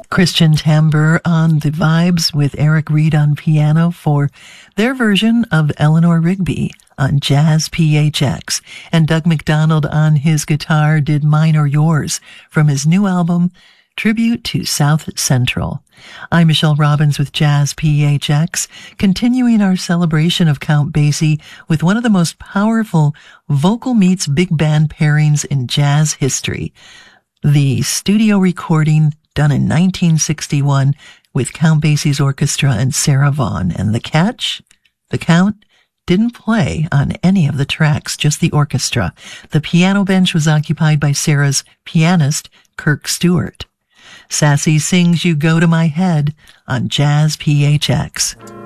Christian Timbre on the vibes with Eric Reed on piano for their version of Eleanor Rigby on Jazz PHX. And Doug McDonald on his guitar did Mine or Yours from his new album, Tribute to South Central. I'm Michelle Robbins with Jazz PHX, continuing our celebration of Count Basie with one of the most powerful vocal meets big band pairings in jazz history. The studio recording done in 1961 with Count Basie's orchestra and Sarah Vaughan. And the catch? The Count didn't play on any of the tracks, just the orchestra. The piano bench was occupied by Sarah's pianist, Kirk Stewart. Sassy sings You Go to My Head on Jazz PHX.